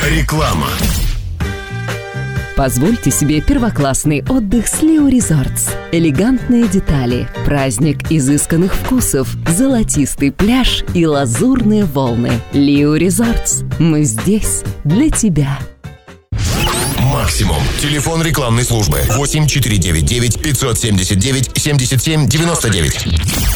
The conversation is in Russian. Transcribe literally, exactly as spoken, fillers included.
Реклама. Позвольте себе первоклассный отдых с Лио Resorts. Элегантные детали, праздник изысканных вкусов, золотистый пляж и лазурные волны. Лио Resorts. Мы здесь для тебя. Максимум. Телефон рекламной службы восемь четыре девять девять пятьсот семьдесят девять семьдесят семь девяносто девять.